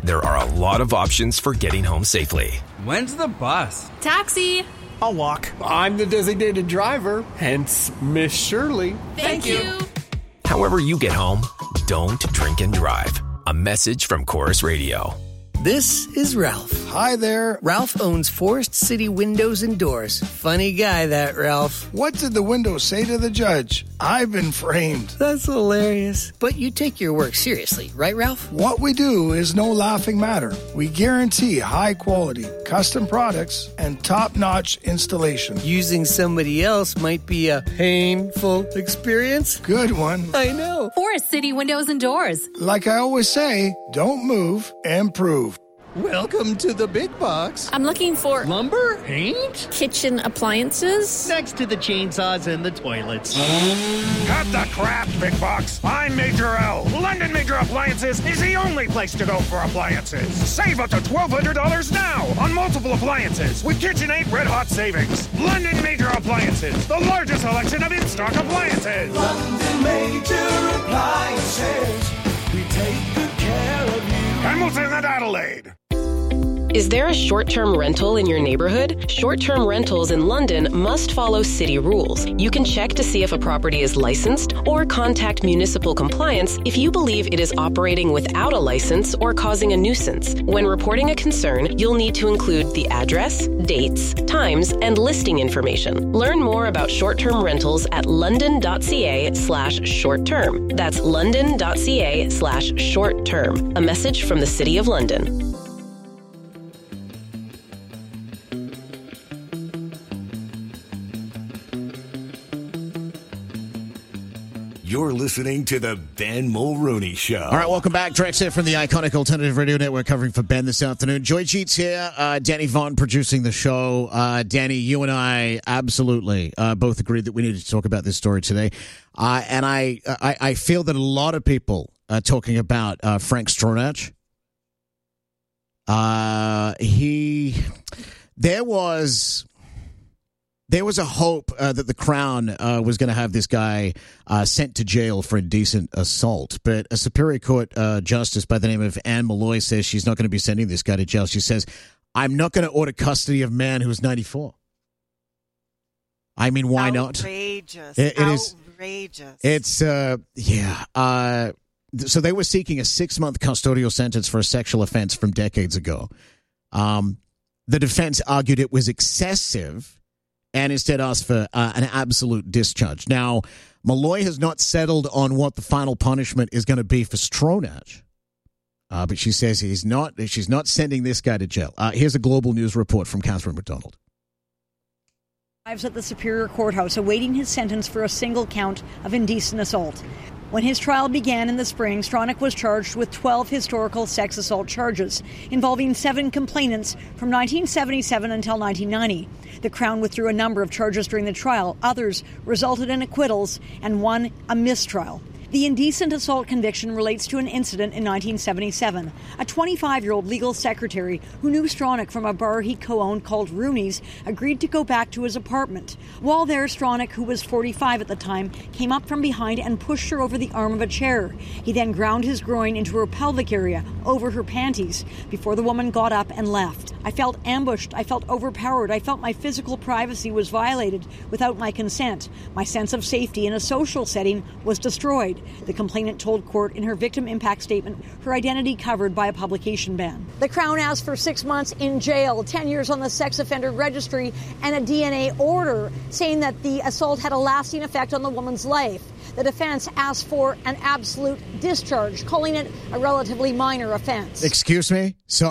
there are a lot of options for getting home safely. When's the bus? Taxi! I'll walk. I'm the designated driver, hence Miss Shirley. Thank you. However you get home, don't drink and drive. A message from Chorus Radio. This is Ralph. Hi there. Ralph owns Forest City Windows and Doors. Funny guy, that Ralph. What did the window say to the judge? I've been framed. That's hilarious. But you take your work seriously, right, Ralph? What we do is no laughing matter. We guarantee high quality, custom products, and top-notch installation. Using somebody else might be a painful experience. Good one. I know. Forest City Windows and Doors. Like I always say, don't move, improve. Welcome to the big box. I'm looking for Lumber? Paint? kitchen appliances. Next to the chainsaws and the toilets. Cut the crap, Big Box. I'm Major L. London Major Appliances is the only place to go for appliances. Save up to $1,200 now on multiple appliances with KitchenAid Red Hot Savings. London Major Appliances, the largest selection of in-stock appliances. London Major Appliances. We take good care of you. Hamilton and Adelaide. Is there a short-term rental in your neighborhood? Short-term rentals in London must follow city rules. You can check to see if a property is licensed or contact municipal compliance if you believe it is operating without a license or causing a nuisance. When reporting a concern, you'll need to include the address, dates, times, and listing information. Learn more about short-term rentals at london.ca/short-term. That's london.ca/short-term. A message from the City of London. You're listening to the Ben Mulrooney Show. All right, welcome back. Drex here from the iconic Alternative Radio Network covering for Ben this afternoon. Joy Cheats here. Danny Vaughn producing the show. Danny, you and I absolutely both agreed that we needed to talk about this story today. And I feel that a lot of people are talking about Frank Stronach. There was a hope that the Crown was going to have this guy sent to jail for indecent assault. But a Superior Court justice by the name of Anne Malloy says she's not going to be sending this guy to jail. She says, I'm not going to order custody of a man who's 94. I mean, why not? Outrageous. It is outrageous. It's, So they were seeking a 6-month custodial sentence for a sexual offense from decades ago. The defense argued it was excessive and instead asked for an absolute discharge. Now, Malloy has not settled on what the final punishment is going to be for Stronach, but she says she's not sending this guy to jail. Here's a Global News report from Catherine McDonald. Arrives at the Superior Courthouse awaiting his sentence for a single count of indecent assault. When his trial began in the spring, Stronach was charged with 12 historical sex assault charges involving 7 complainants from 1977 until 1990. The Crown withdrew a number of charges during the trial. Others resulted in acquittals and one a mistrial. The indecent assault conviction relates to an incident in 1977. A 25-year-old legal secretary who knew Stronach from a bar he co-owned called Rooney's agreed to go back to his apartment. While there, Stronach, who was 45 at the time, came up from behind and pushed her over the arm of a chair. He then ground his groin into her pelvic area, over her panties, before the woman got up and left. I felt ambushed. I felt overpowered. I felt my physical privacy was violated without my consent. My sense of safety in a social setting was destroyed. The complainant told court in her victim impact statement her identity covered by a publication ban. The Crown asked for 6 months in jail, 10 years on the sex offender registry, and a DNA order saying that the assault had a lasting effect on the woman's life. The defense asked for an absolute discharge, calling it a relatively minor offense. Excuse me? So,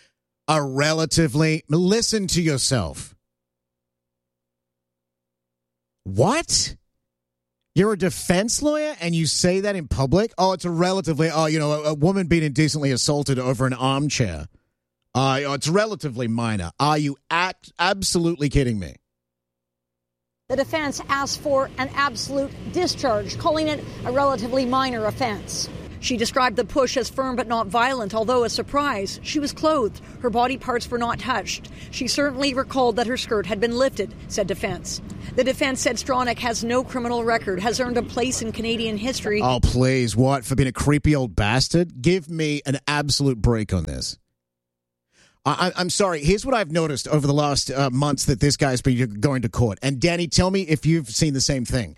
listen to yourself. What? You're a defense lawyer and you say that in public? Oh, it's a woman being indecently assaulted over an armchair. It's relatively minor. Are you absolutely kidding me? The defense asked for an absolute discharge, calling it a relatively minor offense. She described the push as firm but not violent, although a surprise. She was clothed. Her body parts were not touched. She certainly recalled that her skirt had been lifted, said defense. The defense said Stronach has no criminal record, has earned a place in Canadian history. Oh, please. What? For being a creepy old bastard? Give me an absolute break on this. I'm sorry. Here's what I've noticed over the last months that this guy's been going to court. And Danny, tell me if you've seen the same thing.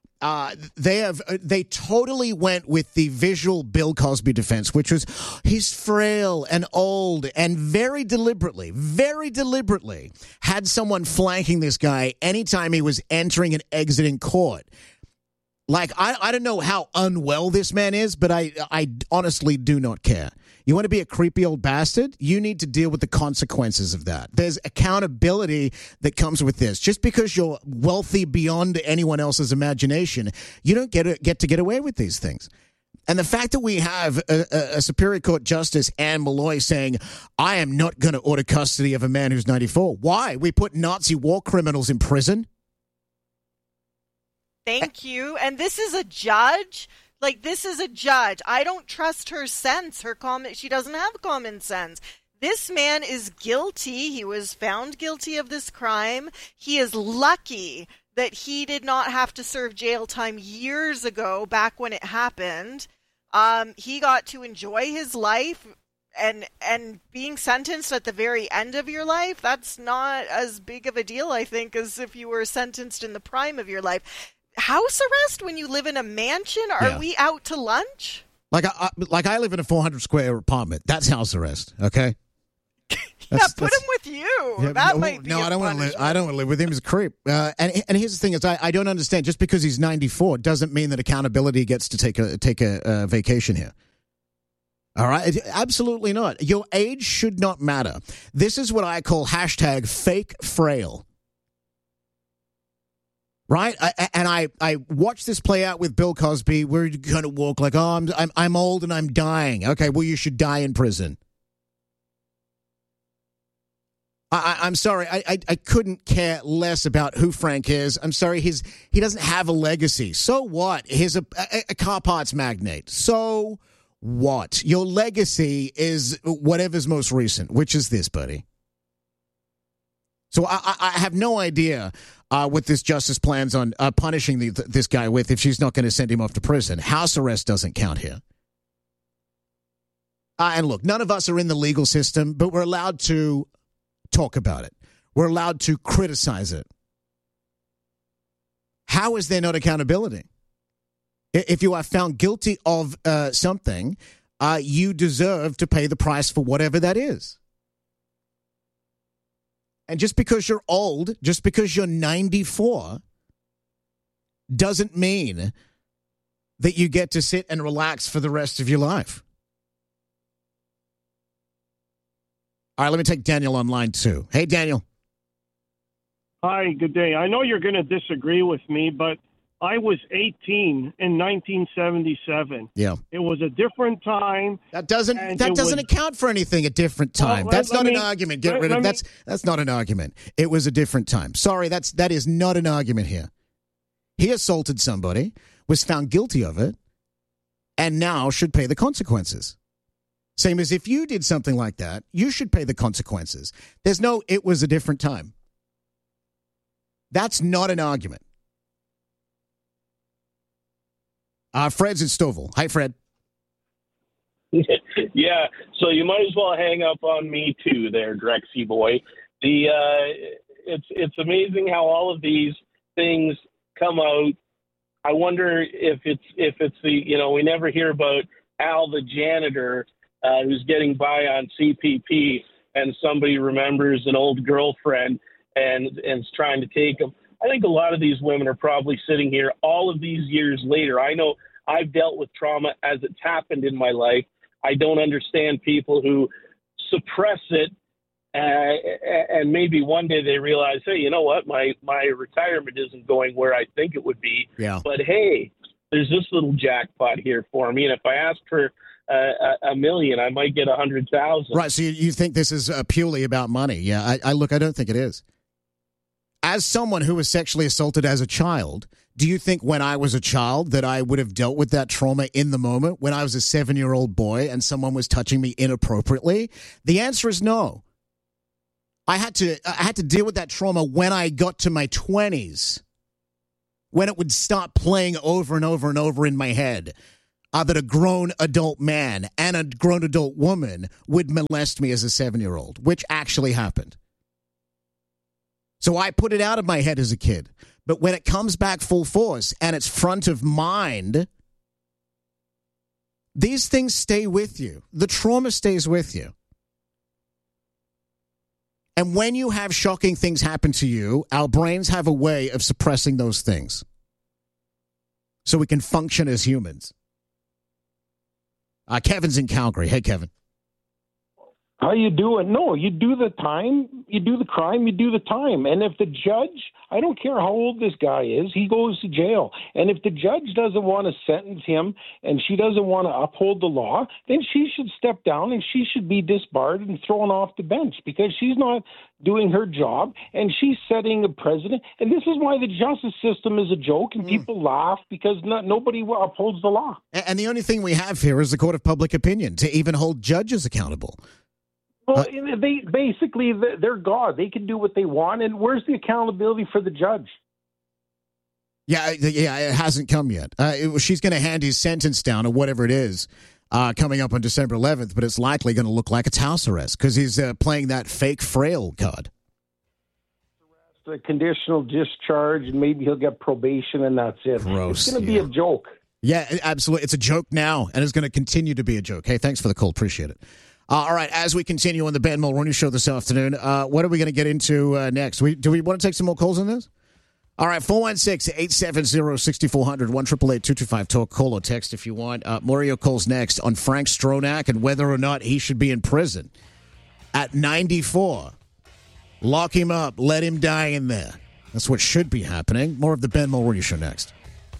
They totally went with the visual Bill Cosby defense, which was he's frail and old, and very deliberately had someone flanking this guy anytime he was entering and exiting court. Like, I don't know how unwell this man is, but I honestly do not care. You want to be a creepy old bastard? You need to deal with the consequences of that. There's accountability that comes with this. Just because you're wealthy beyond anyone else's imagination, you don't get to get away with these things. And the fact that we have a Superior Court Justice, Anne Malloy, saying, I am not going to order custody of a man who's 94. Why? We put Nazi war criminals in prison? Thank you. And this is a judge. Like, this is a judge. I don't trust her sense. She doesn't have common sense. This man is guilty. He was found guilty of this crime. He is lucky that he did not have to serve jail time years ago, back when it happened. He got to enjoy his life, and being sentenced at the very end of your life, that's not as big of a deal, I think, as if you were sentenced in the prime of your life. House arrest when you live in a mansion? Are we out to lunch? Like I live in a 400 square apartment. That's house arrest, okay? Put him with you. Yeah, that might be. No, I don't want to live. I don't want to live with him. He's a creep. And here's the thing: is I don't understand. Just because he's 94 doesn't mean that accountability gets to take a vacation here. All right, absolutely not. Your age should not matter. This is what I call #fake frail. Right, I watched this play out with Bill Cosby. We're going to walk like, oh, I'm old and I'm dying. Okay, well, you should die in prison. I'm sorry, I couldn't care less about who Frank is. I'm sorry, he doesn't have a legacy. So what? He's a car parts magnate. So what? Your legacy is whatever's most recent, which is this, buddy. So I have no idea what this justice plans on punishing this guy with if she's not going to send him off to prison. House arrest doesn't count here. And look, none of us are in the legal system, but we're allowed to talk about it. We're allowed to criticize it. How is there not accountability? If you are found guilty of something, you deserve to pay the price for whatever that is. And just because you're old, just because you're 94, doesn't mean that you get to sit and relax for the rest of your life. All right, let me take Daniel on line 2. Hey, Daniel. Hi, good day. I know you're going to disagree with me, but I was 18 in 1977. Yeah. It was a different time. That doesn't account for anything, a different time. That's not an argument. Get rid of that's not an argument. It was a different time. Sorry, that is not an argument here. He assaulted somebody, was found guilty of it, and now should pay the consequences. Same as if you did something like that, you should pay the consequences. There's no, it was a different time. That's not an argument. Fred's in Stouffville. Hi, Fred. Yeah, so you might as well hang up on me too, there, Drexy boy. It's amazing how all of these things come out. I wonder if it's the we never hear about Al the janitor who's getting by on CPP, and somebody remembers an old girlfriend and is trying to take him. I think a lot of these women are probably sitting here all of these years later. I know I've dealt with trauma as it's happened in my life. I don't understand people who suppress it, and maybe one day they realize, hey, you know what? My retirement isn't going where I think it would be. Yeah. But, hey, there's this little jackpot here for me, and if I ask for $1 million, I might get 100,000. Right, so you think this is purely about money. Yeah, I don't think it is. as someone who was sexually assaulted as a child, do you think when I was a child that I would have dealt with that trauma in the moment when I was a 7-year-old boy and someone was touching me inappropriately? The answer is no. I had to deal with that trauma when I got to my 20s, when it would start playing over and over and over in my head that a grown adult man and a grown adult woman would molest me as a 7-year-old, which actually happened. So I put it out of my head as a kid. But when it comes back full force and it's front of mind, these things stay with you. The trauma stays with you. And when you have shocking things happen to you, our brains have a way of suppressing those things so we can function as humans. Kevin's in Calgary. Hey, Kevin. How you doing? No, you do the time, you do the crime, you do the time. And if the judge, I don't care how old this guy is, he goes to jail. And if the judge doesn't want to sentence him and she doesn't want to uphold the law, then she should step down and she should be disbarred and thrown off the bench because she's not doing her job and she's setting a precedent. And this is why the justice system is a joke and people laugh because nobody upholds the law. And the only thing we have here is the court of public opinion to even hold judges accountable. Well, they're God. They can do what they want. And where's the accountability for the judge? Yeah, it hasn't come yet. She's going to hand his sentence down or whatever it is coming up on December 11th, but it's likely going to look like it's house arrest because he's playing that fake frail card. A conditional discharge, and maybe he'll get probation, and that's it. Gross. It's going to be a joke. Yeah, absolutely. It's a joke now, and it's going to continue to be a joke. Hey, thanks for the call. Appreciate it. All right, as we continue on the Ben Mulroney Show this afternoon, what are we going to get into next? Do we want to take some more calls on this? All right, 416-870-6400, 1-888-225-TALK. Call or text if you want. Mario calls next on Frank Stronach and whether or not he should be in prison. At 94, lock him up, let him die in there. That's what should be happening. More of the Ben Mulroney Show next.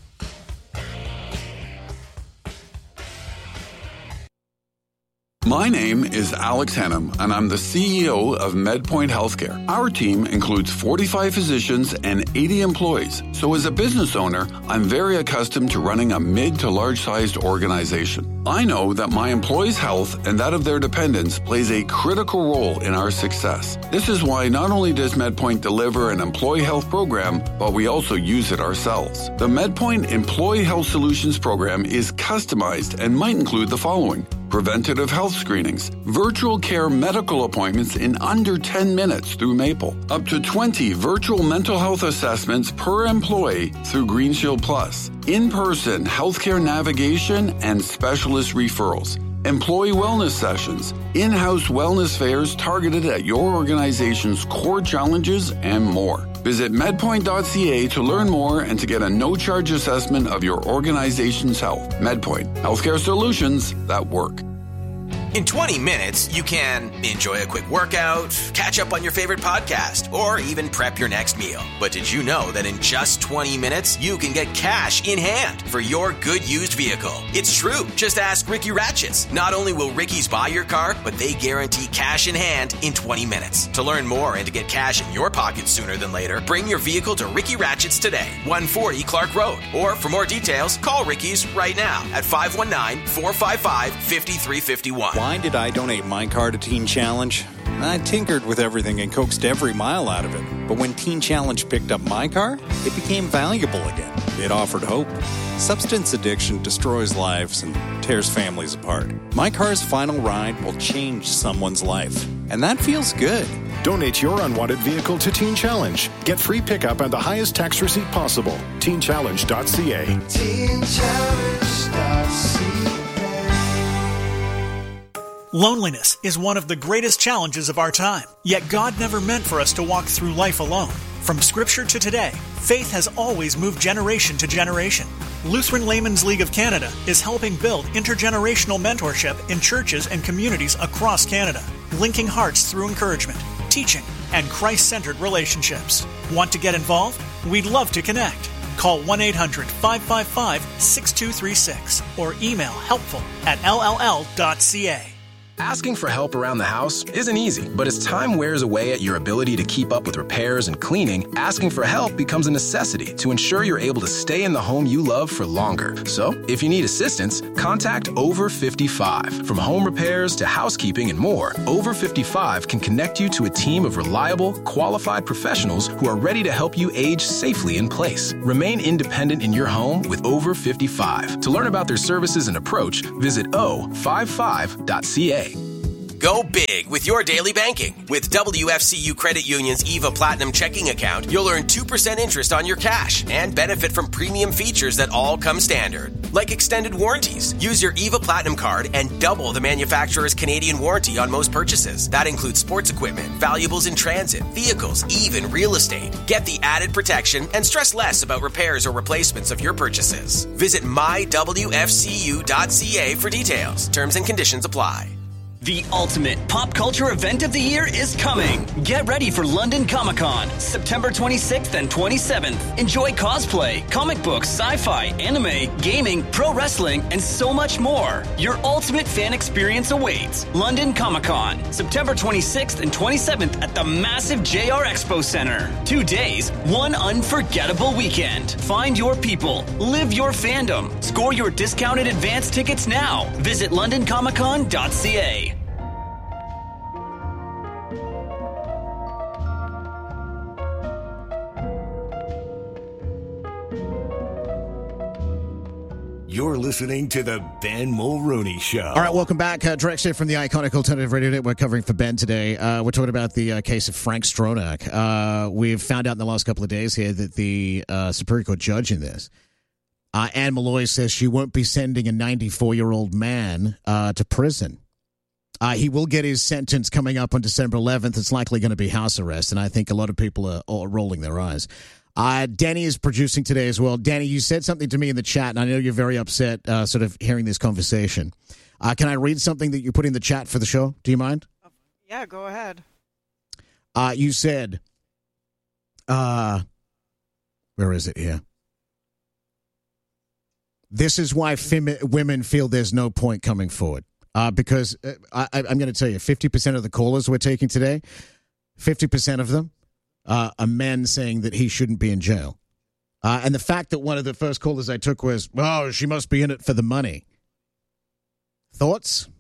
My name is Alex Hannum, and I'm the CEO of MedPoint Healthcare. Our team includes 45 physicians and 80 employees. So as a business owner, I'm very accustomed to running a mid to large-sized organization. I know that my employees' health and that of their dependents plays a critical role in our success. This is why not only does MedPoint deliver an employee health program, but we also use it ourselves. The MedPoint Employee Health Solutions program is customized and might include the following: preventative health screenings, virtual care medical appointments in under 10 minutes through Maple, up to 20 virtual mental health assessments per employee through Green Shield Plus, in-person healthcare navigation and specialist referrals, employee wellness sessions, in-house wellness fairs targeted at your organization's core challenges, and more. Visit medpoint.ca to learn more and to get a no-charge assessment of your organization's health. MedPoint, healthcare solutions that work. In 20 minutes, you can enjoy a quick workout, catch up on your favorite podcast, or even prep your next meal. But did you know that in just 20 minutes, you can get cash in hand for your good used vehicle? It's true. Just ask Ricky Ratchets. Not only will Ricky's buy your car, but they guarantee cash in hand in 20 minutes. To learn more and to get cash in your pocket sooner than later, bring your vehicle to Ricky Ratchets today, 140 Clark Road. Or for more details, call Ricky's right now at 519-455-5351. Why did I donate my car to Teen Challenge? I tinkered with everything and coaxed every mile out of it. But when Teen Challenge picked up my car, it became valuable again. It offered hope. Substance addiction destroys lives and tears families apart. My car's final ride will change someone's life. And that feels good. Donate your unwanted vehicle to Teen Challenge. Get free pickup and the highest tax receipt possible. TeenChallenge.ca. TeenChallenge.ca. Loneliness is one of the greatest challenges of our time. Yet God never meant for us to walk through life alone. From Scripture to today, faith has always moved generation to generation. Lutheran Laymen's League of Canada is helping build intergenerational mentorship in churches and communities across Canada, linking hearts through encouragement, teaching, and Christ-centered relationships. Want to get involved? We'd love to connect. Call 1-800-555-6236 or email helpful@lll.ca. Asking for help around the house isn't easy, but as time wears away at your ability to keep up with repairs and cleaning, asking for help becomes a necessity to ensure you're able to stay in the home you love for longer. So, if you need assistance, contact Over 55. From home repairs to housekeeping and more, Over 55 can connect you to a team of reliable, qualified professionals who are ready to help you age safely in place. Remain independent in your home with Over 55. To learn about their services and approach, visit o55.ca. Go big with your daily banking. With WFCU Credit Union's EVA Platinum checking account, you'll earn 2% interest on your cash and benefit from premium features that all come standard, like extended warranties. Use your EVA Platinum card and double the manufacturer's Canadian warranty on most purchases. That includes sports equipment, valuables in transit, vehicles, even real estate. Get the added protection and stress less about repairs or replacements of your purchases. Visit mywfcu.ca for details. Terms and conditions apply. The ultimate pop culture event of the year is coming. Get ready for London Comic-Con, September 26th and 27th. Enjoy cosplay, comic books, sci-fi, anime, gaming, pro wrestling, and so much more. Your ultimate fan experience awaits. London Comic-Con, September 26th and 27th at the massive JR Expo Center. 2 days, one unforgettable weekend. Find your people, live your fandom. Score your discounted advance tickets now. Visit londoncomiccon.ca. You're listening to the Ben Mulrooney Show. All right, welcome back. Direct here from the iconic Alternative Radio Network covering for Ben today. We're talking about the case of Frank Stronach. We've found out in the last couple of days here that the Superior Court judge in this, Anne Malloy, says she won't be sending a 94-year-old man to prison. He will get his sentence coming up on December 11th. It's likely going to be house arrest, and I think a lot of people are rolling their eyes. Danny is producing today as well. Danny, you said something to me in the chat, and I know you're very upset sort of hearing this conversation. Can I read something that you put in the chat for the show? Do you mind? Yeah, go ahead. You said, where is it here? This is why women feel there's no point coming forward. Because I'm going to tell you, 50% of the callers we're taking today, 50% of them, are men saying that he shouldn't be in jail. And the fact that one of the first callers I took was, oh, she must be in it for the money. Thoughts?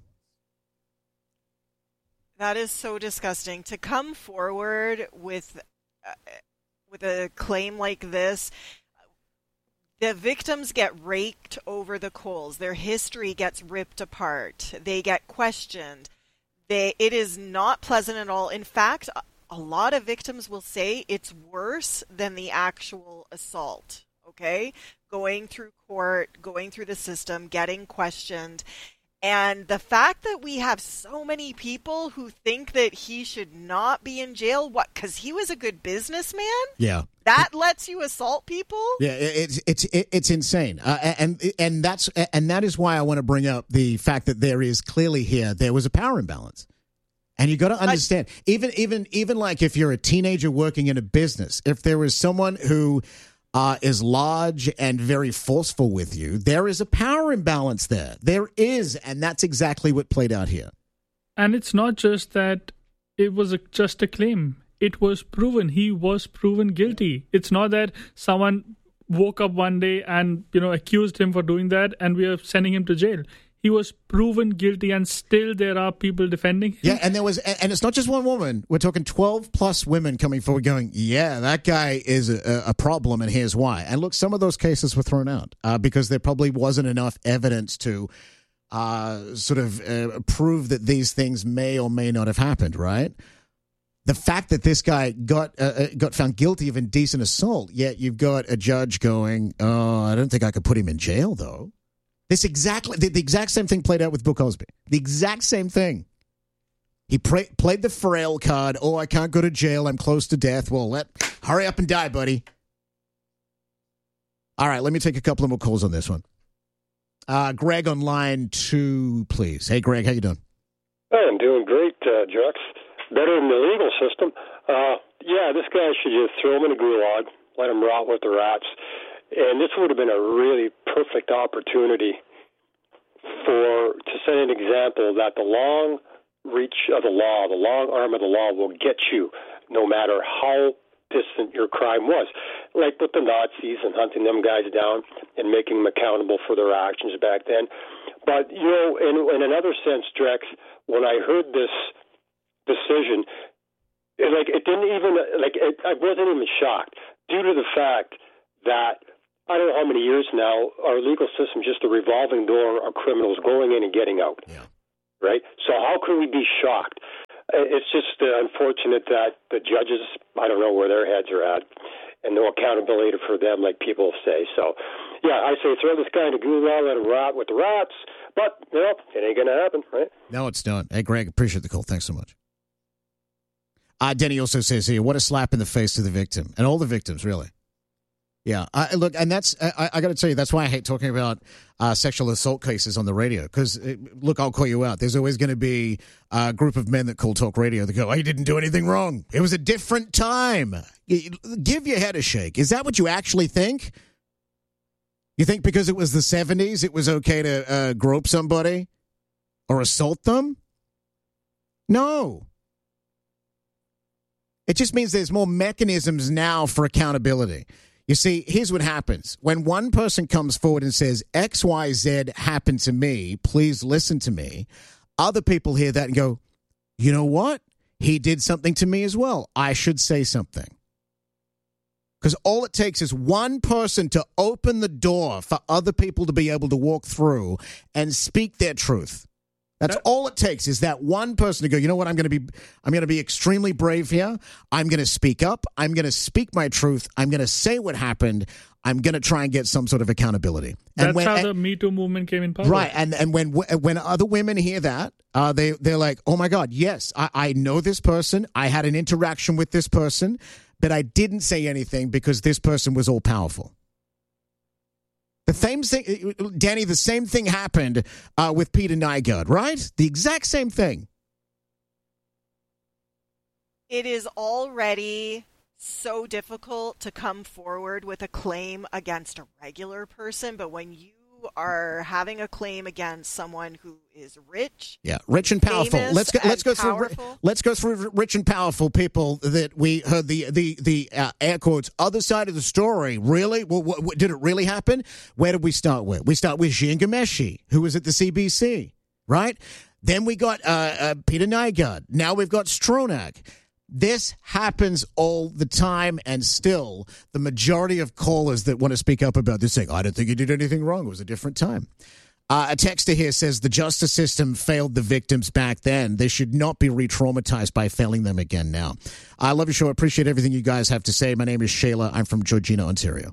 That is so disgusting. To come forward with a claim like this, the victims get raked over the coals. Their history gets ripped apart. They get questioned. It is not pleasant at all. In fact, a lot of victims will say it's worse than the actual assault, okay? Going through court, going through the system, getting questioned. And the fact that we have so many people who think that he should not be in jail, what, because he was a good businessman? Yeah. That lets you assault people? Yeah, it's insane. And that is why I want to bring up the fact that there is clearly here, there was a power imbalance. And you got to understand, even like if you're a teenager working in a business, if there is someone who is large and very forceful with you, there is a power imbalance there. There is, and that's exactly what played out here. And it's not just that it was just a claim. It was proven. He was proven guilty. It's not that someone woke up one day and accused him for doing that and we are sending him to jail. He was proven guilty, and still there are people defending him. Yeah, and it's not just one woman. We're talking 12 plus women coming forward going, yeah, that guy is a problem, and here's why. And look, some of those cases were thrown out because there probably wasn't enough evidence to sort of prove that these things may or may not have happened, right? The fact that this guy got found guilty of indecent assault, yet you've got a judge going, oh, I don't think I could put him in jail, though. The exact same thing played out with Bill Cosby. The exact same thing. He played the frail card. Oh, I can't go to jail. I'm close to death. Well, hurry up and die, buddy. All right, let me take a couple of more calls on this one. Greg on line 2, please. Hey, Greg, how you doing? I'm doing great, Jux. Better than the legal system. Yeah, this guy should just throw him in a gulag, let him rot with the rats. And this would have been a really perfect opportunity to set an example that the long reach of the law, the long arm of the law will get you no matter how distant your crime was. Like with the Nazis and hunting them guys down and making them accountable for their actions back then. But, you know, in another sense, Drex, when I heard this decision, I wasn't even shocked due to the fact that I don't know how many years now, our legal system is just a revolving door of criminals going in and getting out. Yeah. Right? So how can we be shocked? It's just unfortunate that the judges, I don't know where their heads are at, and no accountability for them, like people say. So, yeah, I say throw this guy in a gulag, let him rot with the rats, but, you know, it ain't going to happen, right? No, it's not. Hey, Greg, appreciate the call. Thanks so much. Denny also says here, what a slap in the face to the victim, and all the victims, really. Yeah, look, and that's, I got to tell you, that's why I hate talking about sexual assault cases on the radio. Because, look, I'll call you out. There's always going to be a group of men that call talk radio that go, oh, you didn't do anything wrong. It was a different time. Give your head a shake. Is that what you actually think? You think because it was the 70s, it was okay to grope somebody or assault them? No. It just means there's more mechanisms now for accountability. You see, here's what happens. When one person comes forward and says, XYZ happened to me, please listen to me, other people hear that and go, you know what? He did something to me as well. I should say something. Because all it takes is one person to open the door for other people to be able to walk through and speak their truth. That's all it takes is that one person to go, you know what, I'm going to be extremely brave here. I'm going to speak up. I'm going to speak my truth. I'm going to say what happened. I'm going to try and get some sort of accountability. That's how the Me Too movement came in power. Right. And when other women hear that, they're like, oh my God, yes, I know this person. I had an interaction with this person, but I didn't say anything because this person was all powerful. The same thing, Danny, the same thing happened with Peter Nygard, right? The exact same thing. It is already so difficult to come forward with a claim against a regular person, but when you are having a claim against someone who is rich, rich and powerful. Let's go through rich and powerful people that we heard the air quotes other side of the story. Really, what did it really happen? Where did we start with? We start with Jian Ghomeshi, who was at the CBC, right? Then we got Peter Nygard. Now we've got Stronach. This happens all the time, and still the majority of callers that want to speak up about this saying, I don't think you did anything wrong. It was a different time. A texter here says the justice system failed the victims back then. They should not be re-traumatized by failing them again now. I love your show. I appreciate everything you guys have to say. My name is Shayla. I'm from Georgina, Ontario.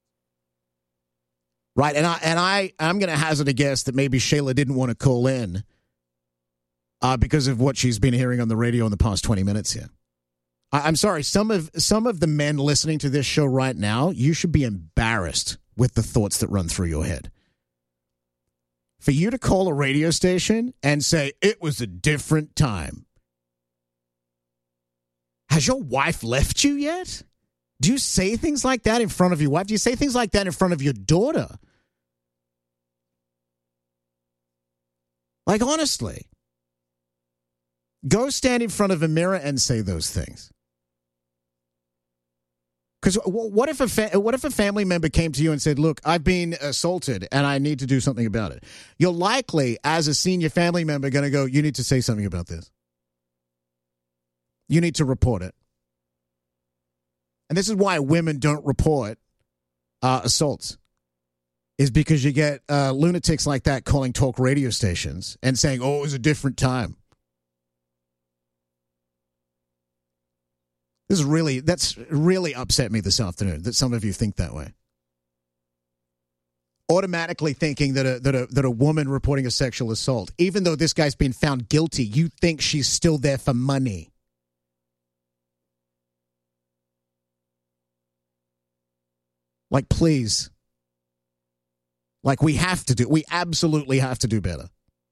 Right, and I'm going to hazard a guess that maybe Shayla didn't want to call in because of what she's been hearing on the radio in the past 20 minutes here. I'm sorry, some of the men listening to this show right now, you should be embarrassed with the thoughts that run through your head. For you to call a radio station and say, it was a different time. Has your wife left you yet? Do you say things like that in front of your wife? Do you say things like that in front of your daughter? Like, honestly, go stand in front of a mirror and say those things. Because what if a family member came to you and said, look, I've been assaulted and I need to do something about it? You're likely, as a senior family member, going to go, you need to say something about this. You need to report it. And this is why women don't report assaults, is because you get lunatics like that calling talk radio stations and saying, oh, it was a different time. That's really upset me this afternoon that some of you think that way. Automatically thinking that a woman reporting a sexual assault, even though this guy's been found guilty, you think she's still there for money. Like, please. Like, we absolutely have to do better.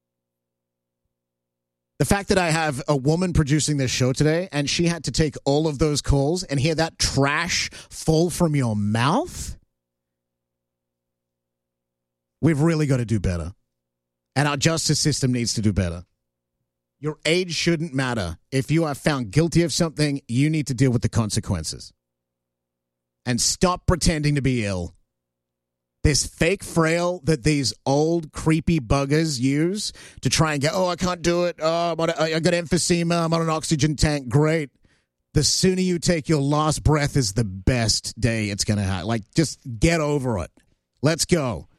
The fact that I have a woman producing this show today and she had to take all of those calls and hear that trash fall from your mouth, we've really got to do better. And our justice system needs to do better. Your age shouldn't matter. If you are found guilty of something, you need to deal with the consequences. And stop pretending to be ill. This fake frail that these old creepy buggers use to try and get, I can't do it. I got emphysema. I'm on an oxygen tank. Great. The sooner you take your last breath is the best day it's going to have. Like, just get over it. Let's go.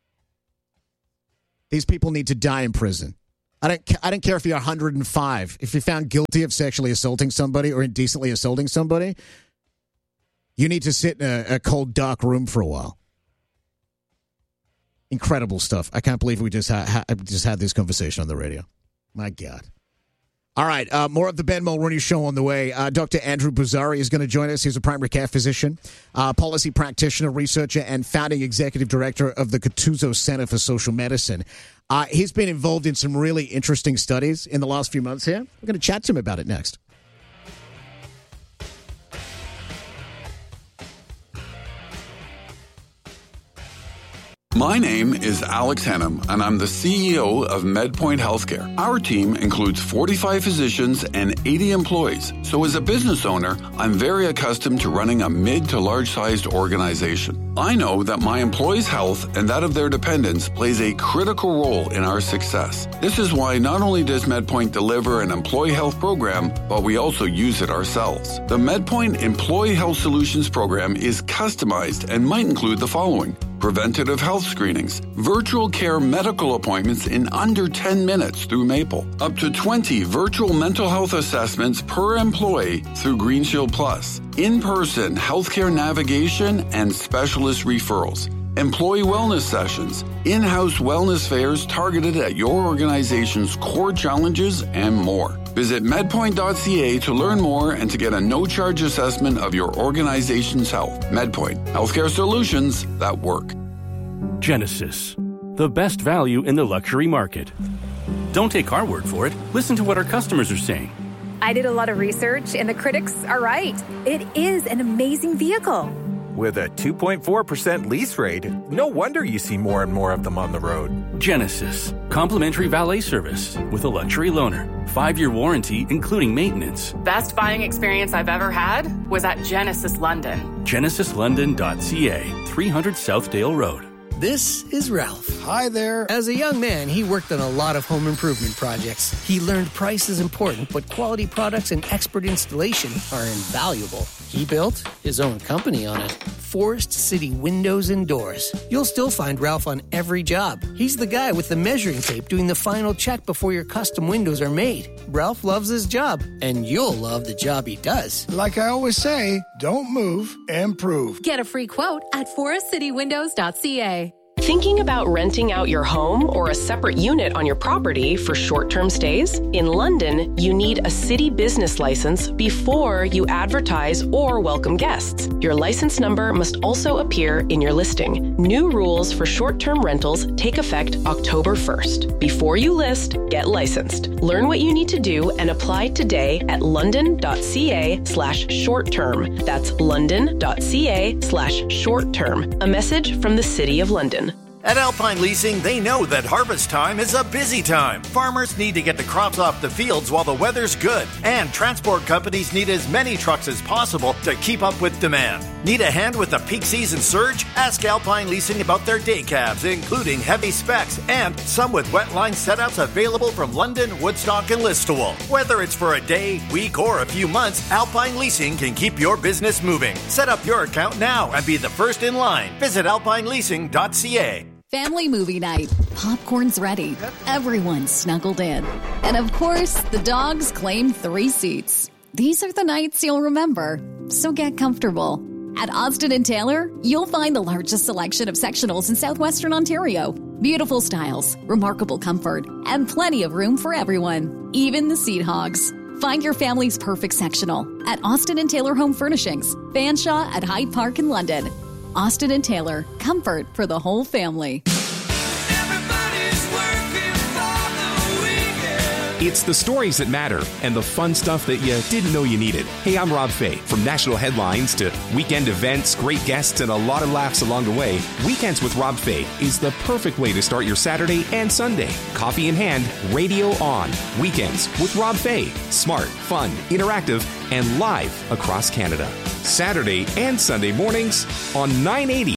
These people need to die in prison. I don't care if you're 105. If you're found guilty of sexually assaulting somebody or indecently assaulting somebody, you need to sit in a cold, dark room for a while. Incredible stuff. I can't believe we just had this conversation on the radio. My God. All right, more of the Ben Mulroney Show on the way. Dr. Andrew Bozzari is going to join us. He's a primary care physician, policy practitioner, researcher, and founding executive director of the Catuzzo Center for Social Medicine. He's been involved in some really interesting studies in the last few months here. We're going to chat to him about it next. My name is Alex Hennum, and I'm the CEO of MedPoint Healthcare. Our team includes 45 physicians and 80 employees. So as a business owner, I'm very accustomed to running a mid to large-sized organization. I know that my employees' health and that of their dependents plays a critical role in our success. This is why not only does MedPoint deliver an employee health program, but we also use it ourselves. The MedPoint Employee Health Solutions program is customized and might include the following: preventative health screenings, virtual care medical appointments in under 10 minutes through Maple, up to 20 virtual mental health assessments per employee through GreenShield Plus, in-person healthcare navigation and specialist referrals, employee wellness sessions, in-house wellness fairs targeted at your organization's core challenges, and more. Visit medpoint.ca to learn more and to get a no-charge assessment of your organization's health. MedPoint, healthcare solutions that work. Genesis, the best value in the luxury market. Don't take our word for it. Listen to what our customers are saying. I did a lot of research, and the critics are right. It is an amazing vehicle. With a 2.4% lease rate, no wonder you see more and more of them on the road. Genesis, complimentary valet service with a luxury loaner. 5-year warranty, including maintenance. Best buying experience I've ever had was at Genesis London. GenesisLondon.ca, 300 Southdale Road. This is Ralph. Hi there. As a young man, he worked on a lot of home improvement projects. He learned price is important, but quality products and expert installation are invaluable. He built his own company on it. Forest City Windows and Doors. You'll still find Ralph on every job. He's the guy with the measuring tape doing the final check before your custom windows are made. Ralph loves his job, and you'll love the job he does. Like I always say, don't move, improve. Get a free quote at forestcitywindows.ca. Thinking about renting out your home or a separate unit on your property for short-term stays? In London, you need a city business license before you advertise or welcome guests. Your license number must also appear in your listing. New rules for short-term rentals take effect October 1st. Before you list, get licensed. Learn what you need to do and apply today at london.ca/short-term. That's london.ca/short-term. A message from the City of London. At Alpine Leasing, they know that harvest time is a busy time. Farmers need to get the crops off the fields while the weather's good. And transport companies need as many trucks as possible to keep up with demand. Need a hand with the peak season surge? Ask Alpine Leasing about their day cabs, including heavy specs and some with wet line setups available from London, Woodstock, and Listowel. Whether it's for a day, week, or a few months, Alpine Leasing can keep your business moving. Set up your account now and be the first in line. Visit alpineleasing.ca. Family movie night. Popcorn's ready. Everyone's snuggled in. And of course, the dogs claim 3 seats. These are the nights you'll remember, so get comfortable. At Austin & Taylor, you'll find the largest selection of sectionals in southwestern Ontario. Beautiful styles, remarkable comfort, and plenty of room for everyone, even the seat hogs. Find your family's perfect sectional at Austin & Taylor Home Furnishings, Fanshawe at Hyde Park in London. Austin & Taylor, comfort for the whole family. It's the stories that matter and the fun stuff that you didn't know you needed. Hey, I'm Rob Fay. From national headlines to weekend events, great guests, and a lot of laughs along the way, Weekends with Rob Fay is the perfect way to start your Saturday and Sunday. Coffee in hand, radio on. Weekends with Rob Fay. Smart, fun, interactive, and live across Canada. Saturday and Sunday mornings on 980